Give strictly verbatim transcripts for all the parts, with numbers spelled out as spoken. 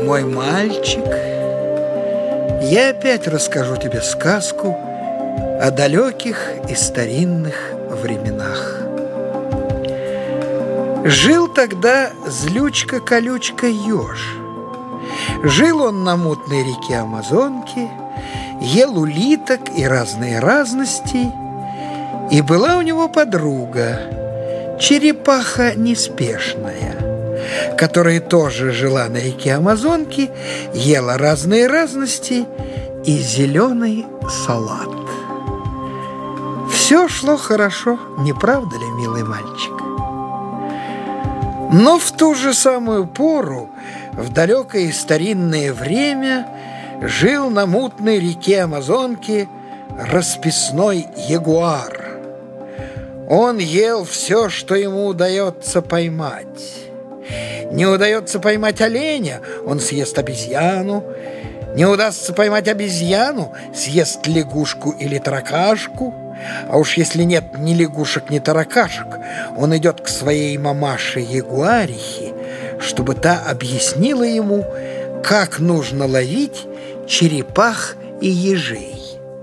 Мой мальчик, я опять расскажу тебе сказку о далеких и старинных временах. Жил тогда злючка-колючка еж. Жил он на мутной реке Амазонки, ел улиток и разные разности, и была у него подруга, черепаха неспешная, которая тоже жила на реке Амазонки, ела разные разности и зеленый салат. Все шло хорошо, не правда ли, милый мальчик? Но в ту же самую пору, в далекое и старинное время, жил на мутной реке Амазонки расписной ягуар. Он ел все, что ему удается поймать. Не удается поймать оленя, он съест обезьяну. Не удастся поймать обезьяну, съест лягушку или таракашку. А уж если нет ни лягушек, ни таракашек, он идет к своей мамаше-ягуарихе, чтобы та объяснила ему, как нужно ловить черепах и ежей.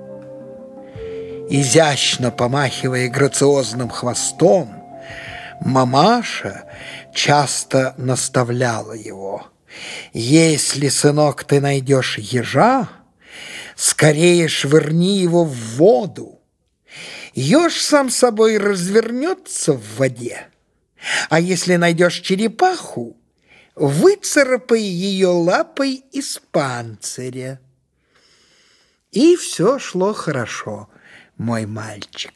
Изящно помахивая грациозным хвостом, мамаша часто наставляла его: «Если, сынок, ты найдешь ежа, скорее швырни его в воду. Еж сам собой развернется в воде, а если найдешь черепаху, выцарапай ее лапой из панциря». И все шло хорошо, мой мальчик.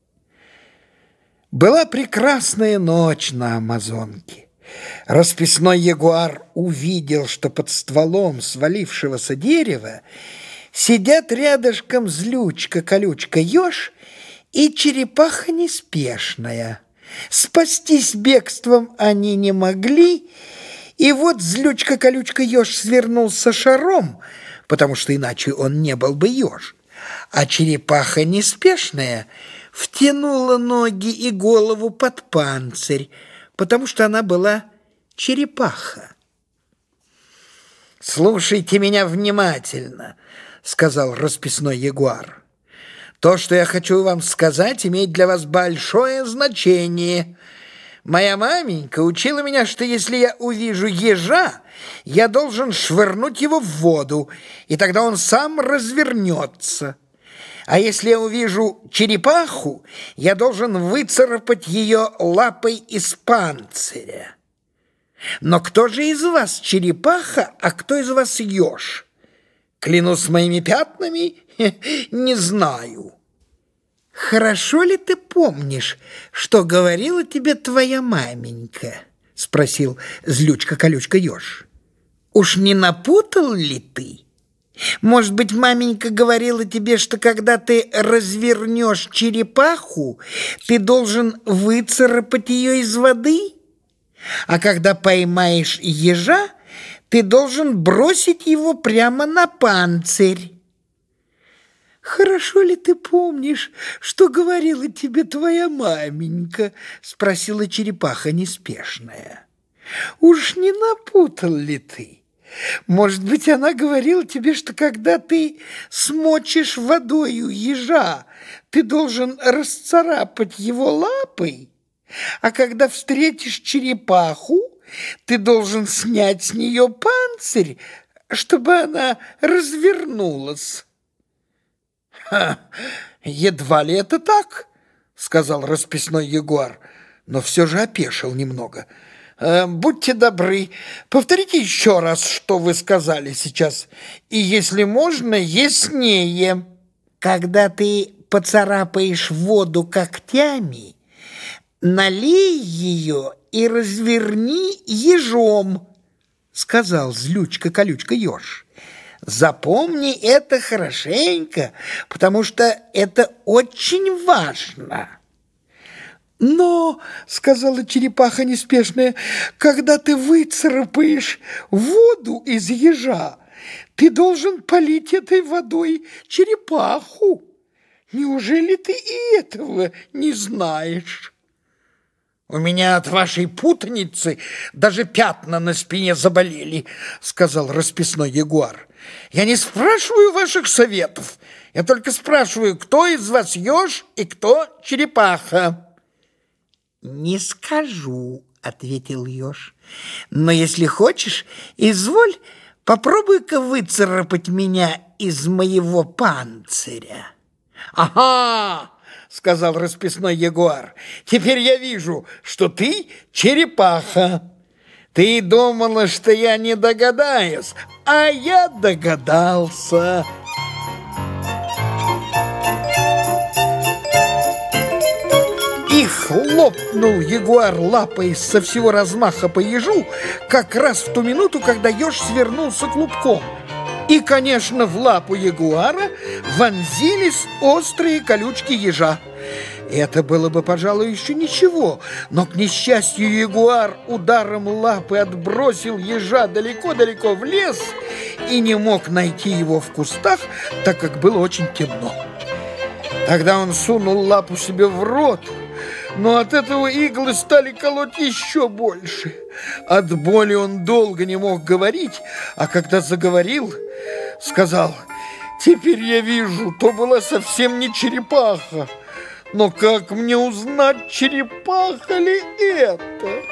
Была прекрасная ночь на Амазонке. Расписной ягуар увидел, что под стволом свалившегося дерева сидят рядышком злючка-колючка еж и черепаха неспешная. Спастись бегством они не могли, и вот злючка-колючка еж свернулся шаром, потому что иначе он не был бы еж, а черепаха неспешная втянула ноги и голову под панцирь, потому что она была черепаха. «Слушайте меня внимательно», — сказал расписной ягуар. «То, что я хочу вам сказать, имеет для вас большое значение. Моя маменька учила меня, что если я увижу ежа, я должен швырнуть его в воду, и тогда он сам развернется. А если я увижу черепаху, я должен выцарапать ее лапой из панциря. Но кто же из вас черепаха, а кто из вас еж? Клянусь моими пятнами, не знаю». «Хорошо ли ты помнишь, что говорила тебе твоя маменька?» — спросил злючка-колючка еж. «Уж не напутал ли ты? Может быть, маменька говорила тебе, что когда ты развернешь черепаху, ты должен выцарапать ее из воды? А когда поймаешь ежа, ты должен бросить его прямо на панцирь. «Хорошо ли ты помнишь, что говорила тебе твоя маменька?» — спросила черепаха неспешная. «Уж не напутал ли ты? Может быть, она говорила тебе, что когда ты смочишь водою ежа, ты должен расцарапать его лапой, а когда встретишь черепаху, ты должен снять с нее панцирь, чтобы она развернулась?» «Ха, едва ли это так», — сказал расписной ягуар, но все же опешил немного. «Э, «Будьте добры, повторите еще раз, что вы сказали сейчас, и, если можно, яснее». «Когда ты поцарапаешь воду когтями, налей ее и разверни ежом», — сказал злючка-колючка еж. «Запомни это хорошенько, потому что это очень важно». «Но, — сказала черепаха неспешная, — когда ты выцарапаешь воду из ежа, ты должен полить этой водой черепаху. Неужели ты и этого не знаешь?» У меня от вашей путаницы даже пятна на спине заболели, сказал расписной ягуар. Я не спрашиваю ваших советов, я только спрашиваю, кто из вас еж и кто черепаха. Не скажу, ответил еж, но если хочешь, изволь, попробуй-ка выцарапать меня из моего панциря. Ага! — сказал расписной ягуар. «Теперь я вижу, что ты черепаха. Ты думала, что я не догадаюсь, а я догадался». И хлопнул ягуар лапой со всего размаха по ежу, как раз в ту минуту, когда еж свернулся клубком. И, конечно, в лапу ягуара вонзились острые колючки ежа. Это было бы, пожалуй, еще ничего, но, к несчастью, ягуар ударом лапы отбросил ежа далеко-далеко в лес и не мог найти его в кустах, так как было очень темно. Тогда он сунул лапу себе в рот, но от этого иглы стали колоть еще больше. От боли он долго не мог говорить, а когда заговорил, сказал: «Теперь я вижу, то была совсем не черепаха. Но как мне узнать, черепаха ли это?»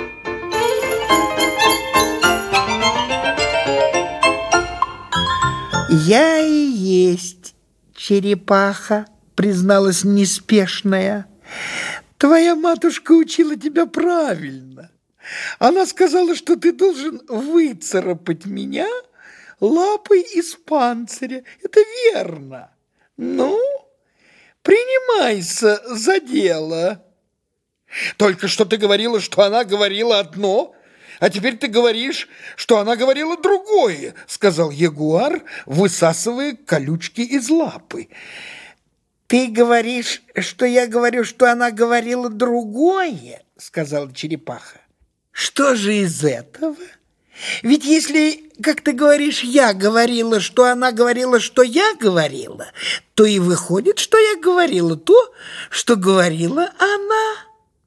«Я и есть черепаха», — призналась неспешная. «Твоя матушка учила тебя правильно. Она сказала, что ты должен выцарапать меня лапой из панциря. Это верно. Ну, принимайся за дело». «Только что ты говорила, что она говорила одно, а теперь ты говоришь, что она говорила другое», — сказал ягуар, высасывая колючки из лапы. «Ты говоришь, что я говорю, что она говорила другое?» — сказала черепаха. «Что же из этого? Ведь если, как ты говоришь, я говорила, что она говорила, что я говорила, то и выходит, что я говорила то, что говорила она».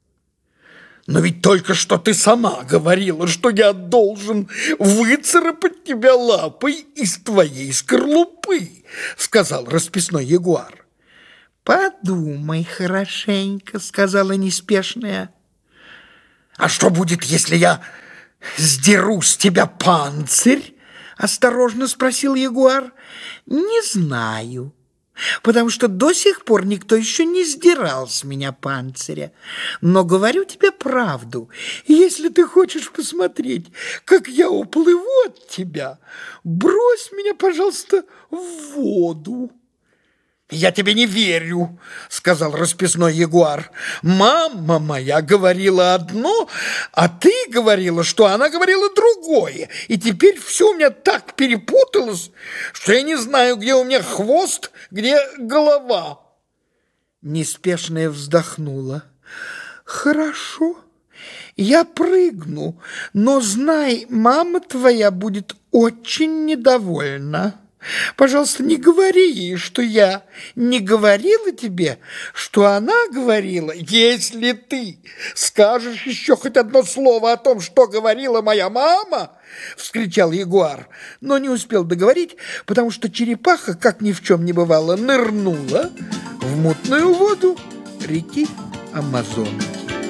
«Но ведь только что ты сама говорила, что я должен выцарапать тебя лапой из твоей скорлупы», — сказал расписной ягуар. «Подумай хорошенько», — сказала неспешная. «А что будет, если я сдеру с тебя панцирь?» — осторожно спросил ягуар. «Не знаю, потому что до сих пор никто еще не сдирал с меня панциря. Но говорю тебе правду, если ты хочешь посмотреть, как я уплыву от тебя, брось меня, пожалуйста, в воду». «Я тебе не верю», — сказал расписной ягуар. «Мама моя говорила одно, а ты говорила, что она говорила другое. И теперь все у меня так перепуталось, что я не знаю, где у меня хвост, где голова». Неспешная вздохнула. «Хорошо, я прыгну, но знай, мама твоя будет очень недовольна. Пожалуйста, не говори ей, что я не говорила тебе, что она говорила. Если ты скажешь еще хоть одно слово о том, что говорила моя мама, — вскричал ягуар, но не успел договорить, потому что черепаха, как ни в чем не бывало, нырнула в мутную воду реки Амазонки.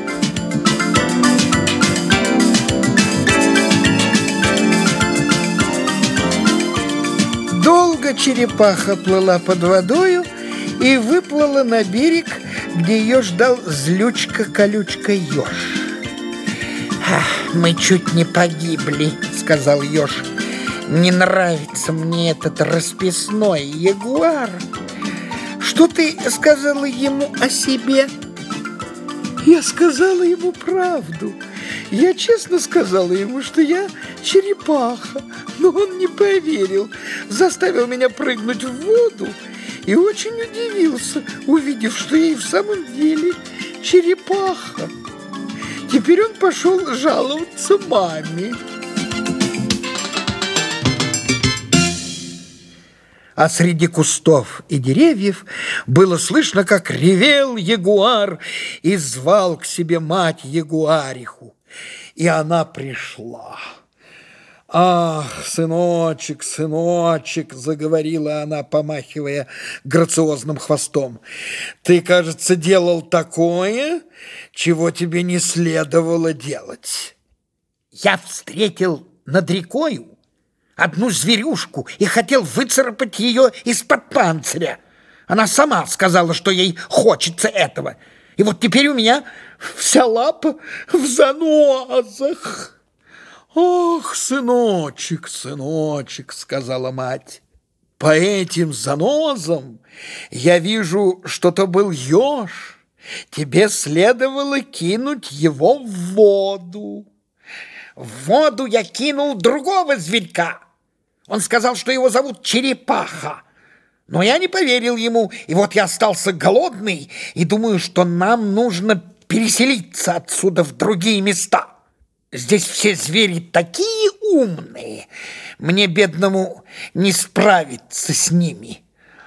Долго черепаха плыла под водою и выплыла на берег, где ее ждал злючка-колючка еж. «Мы чуть не погибли», — сказал еж. «Не нравится мне этот расписной ягуар. Что ты сказала ему о себе?» «Я сказала ему правду. Я честно сказала ему, что я черепаха, но он не поверил, заставил меня прыгнуть в воду и очень удивился, увидев, что я и в самом деле черепаха. Теперь он пошел жаловаться маме». А среди кустов и деревьев было слышно, как ревел ягуар и звал к себе мать ягуариху. И она пришла. «Ах, сыночек, сыночек!» — заговорила она, помахивая грациозным хвостом. «Ты, кажется, делал такое, чего тебе не следовало делать». «Я встретил над рекою одну зверюшку и хотел выцарапать ее из-под панциря. Она сама сказала, что ей хочется этого. И вот теперь у меня вся лапа в занозах». «Ох, сыночек, сыночек!» — сказала мать. «По этим занозам я вижу, что то был еж. Тебе следовало кинуть его в воду». «В воду я кинул другого зверька. Он сказал, что его зовут Черепаха. Но я не поверил ему, и вот я остался голодный и думаю, что нам нужно переселиться отсюда в другие места. Здесь все звери такие умные, мне, бедному, не справиться с ними».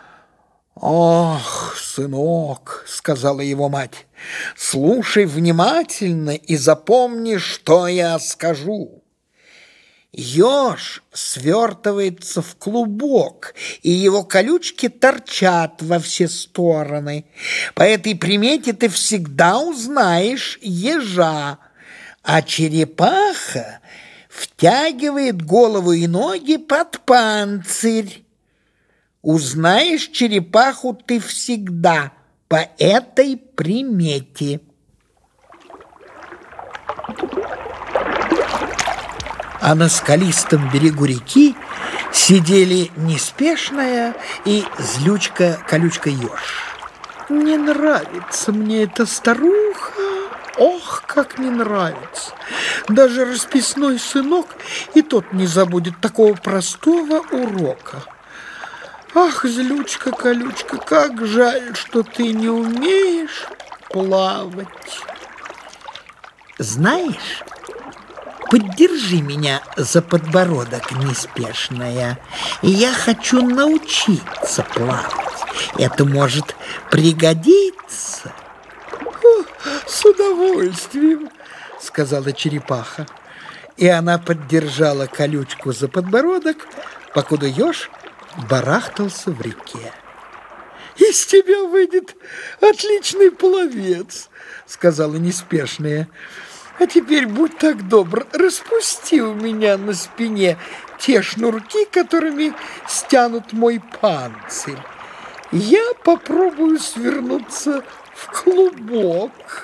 «Ох, сынок, — сказала его мать, — слушай внимательно и запомни, что я скажу. Еж свертывается в клубок, и его колючки торчат во все стороны. По этой примете ты всегда узнаешь ежа, а черепаха втягивает голову и ноги под панцирь. Узнаешь черепаху ты всегда по этой примете». А на скалистом берегу реки сидели Неспешная и Злючка-колючка-еж. «Не нравится мне эта старуха, ох, как не нравится! Даже расписной сынок и тот не забудет такого простого урока. Ах, Злючка-колючка, как жаль, что ты не умеешь плавать. Знаешь, поддержи меня за подбородок, Неспешная, и я хочу научиться плавать. Это может пригодиться». «О, с удовольствием», — сказала черепаха. И она поддержала колючку за подбородок, покуда еж барахтался в реке. «Из тебя выйдет отличный пловец», — сказала Неспешная. «А теперь будь так добр, распусти у меня на спине те шнурки, которыми стянут мой панцирь. Я попробую свернуться в клубок».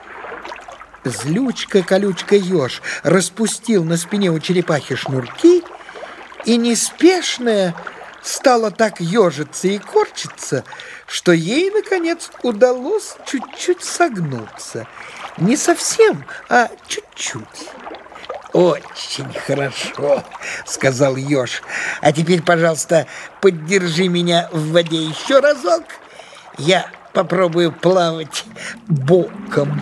Злючка-колючка-еж распустил на спине у черепахи шнурки, и Неспешная стала так ежиться и корчиться, что ей, наконец, удалось чуть-чуть согнуться. Не совсем, а чуть-чуть. «Очень хорошо», — сказал еж. «А теперь, пожалуйста, поддержи меня в воде еще разок. Я попробую плавать боком».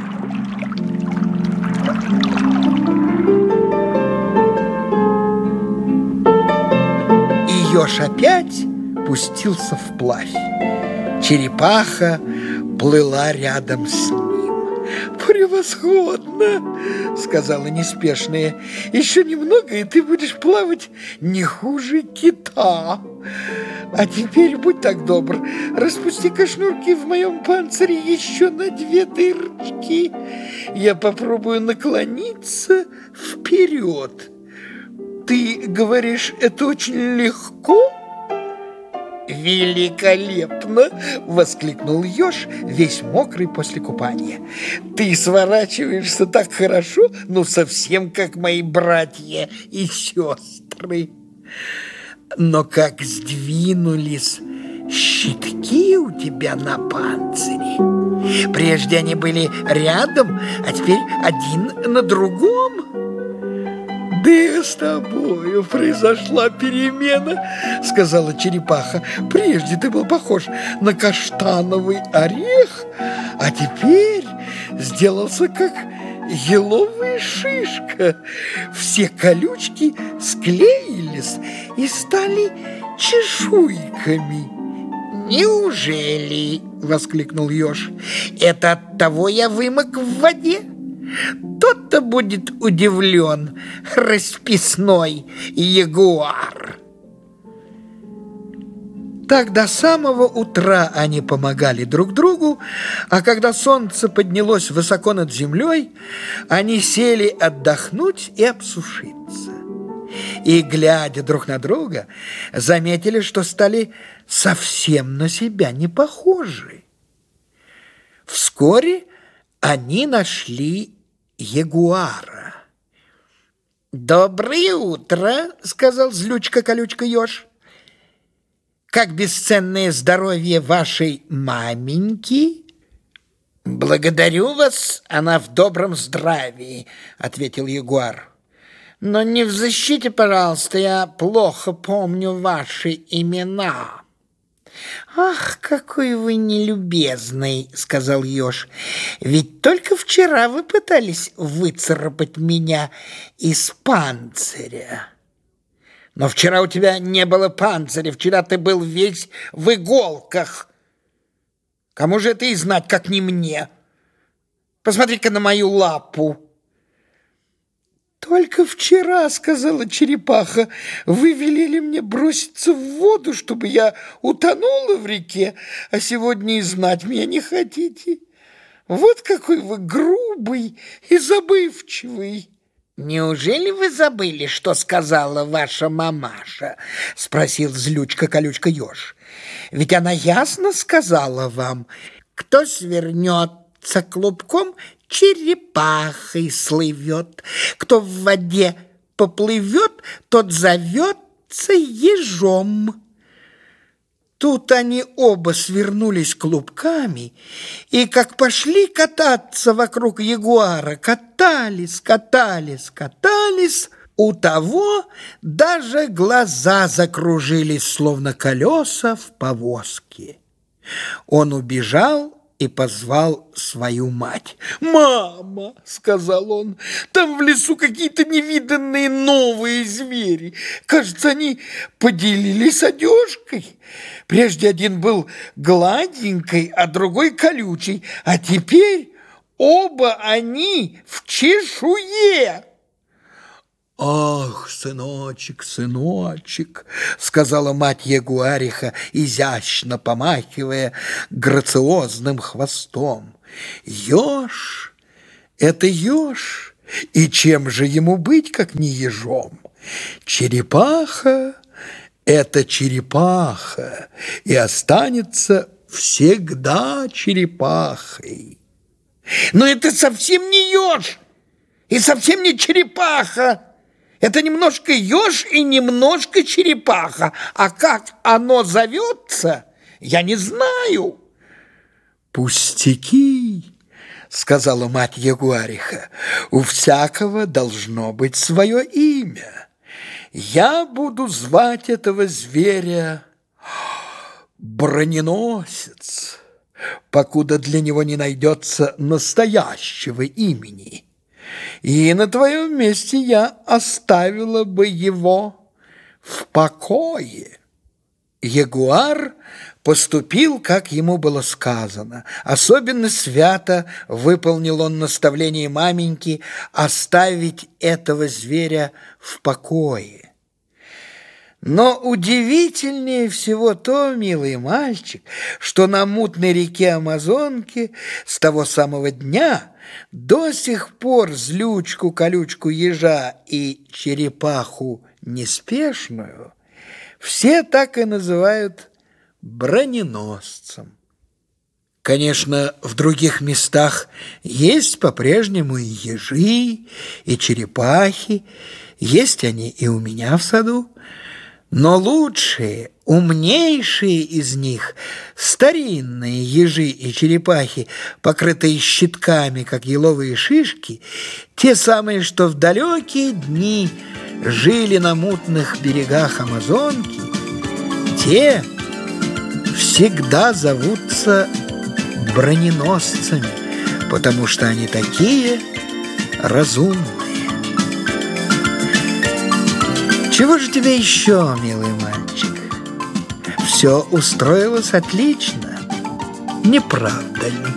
И еж опять пустился вплавь. Черепаха плыла рядом с ним. «Превосходно!» — сказала Неспешная. «Еще немного, и ты будешь плавать не хуже кита. А теперь будь так добр, распусти-ка шнурки в моем панцире еще на две дырочки. Я попробую наклониться вперед. Ты говоришь, это очень легко?» «Великолепно!» — воскликнул еж, весь мокрый после купания. «Ты сворачиваешься так хорошо, ну совсем как мои братья и сестры. Но как сдвинулись щитки у тебя на панцире! Прежде они были рядом, а теперь один на другом». «Да и с тобою произошла перемена», — сказала черепаха. «Прежде ты был похож на каштановый орех, а теперь сделался как еловая шишка. Все колючки склеились и стали чешуйками. «Неужели?» — воскликнул еж. «Это от того я вымок в воде? Тот-то будет удивлен, расписной ягуар». Так до самого утра они помогали друг другу, а когда солнце поднялось высоко над землей, они сели отдохнуть и обсушиться. И, глядя друг на друга, заметили, что стали совсем на себя не похожи. Вскоре они нашли ягуара. «Доброе утро», — сказал злючка-колючка еж. «Как бесценное здоровье вашей маменьки?» «Благодарю вас, она в добром здравии», — ответил ягуар. «Но не в защите, пожалуйста, я плохо помню ваши имена». «Ах, какой вы нелюбезный», — сказал еж. «Ведь только вчера вы пытались выцарапать меня из панциря». «Но вчера у тебя не было панциря, вчера ты был весь в иголках. Кому же это и знать, как не мне? Посмотри-ка на мою лапу». «Только вчера, — сказала черепаха, — вы велели мне броситься в воду, чтобы я утонула в реке, а сегодня и знать меня не хотите. Вот какой вы грубый и забывчивый». «Неужели вы забыли, что сказала ваша мамаша?» — спросил злючка-колючка еж. «Ведь она ясно сказала вам, кто свернется клубком, черепахой слывет, кто в воде поплывет, тот зовется ежом». Тут они оба свернулись клубками и, как пошли кататься вокруг ягуара, катались, катались, катались, у того даже глаза закружились, словно колеса в повозке. Он убежал и позвал свою мать. «Мама, — сказал он, — там в лесу какие-то невиданные новые звери. Кажется, они поделились одежкой. Прежде один был гладенький, а другой колючий, а теперь оба они в чешуе». «Ах, сыночек, сыночек, — сказала мать ягуариха, изящно помахивая грациозным хвостом, — еж — это еж, и чем же ему быть, как не ежом? Черепаха — это черепаха, и останется всегда черепахой». «Но это совсем не еж и совсем не черепаха. Это немножко еж и немножко черепаха. А как оно зовется, я не знаю». «Пустяки, — сказала мать ягуариха, — у всякого должно быть свое имя. Я буду звать этого зверя Броненосец, покуда для него не найдется настоящего имени. И на твоем месте я оставила бы его в покое». Ягуар поступил, как ему было сказано. Особенно свято выполнил он наставление маменьки оставить этого зверя в покое. Но удивительнее всего то, милый мальчик, что на мутной реке Амазонки с того самого дня до сих пор злючку-колючку ежа и черепаху неспешную все так и называют броненосцем. Конечно, в других местах есть по-прежнему и ежи, и черепахи, есть они и у меня в саду, но лучшие, умнейшие из них, старинные ежи и черепахи, покрытые щитками, как еловые шишки, те самые, что в далекие дни жили на мутных берегах Амазонки, те всегда зовутся броненосцами, потому что они такие разумные. Чего же тебе еще, милый мальчик? все устроилось отлично. Не правда ли?